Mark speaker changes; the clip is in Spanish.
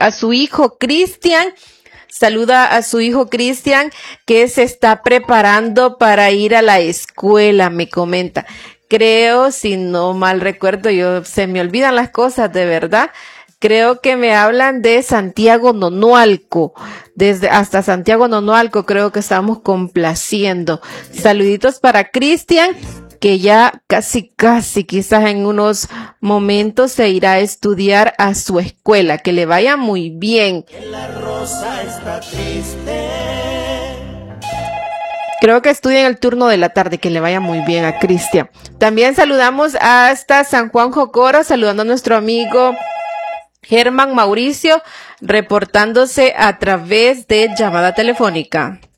Speaker 1: a su hijo Cristian. Saluda a su hijo Cristian, que se está preparando para ir a la escuela, me comenta. Creo, si no mal recuerdo, se me olvidan las cosas de verdad. Creo que me hablan de Santiago Nonualco. Desde hasta Santiago Nonualco creo que estamos complaciendo. Saluditos para Cristian, que ya casi, quizás en unos momentos se irá a estudiar a su escuela. Que le vaya muy bien.
Speaker 2: La rosa está triste.
Speaker 1: Creo que estudia en el turno de la tarde, que le vaya muy bien a Cristian. También saludamos hasta San Juan Jocoro, saludando a nuestro amigo Germán Mauricio, reportándose a través de llamada telefónica.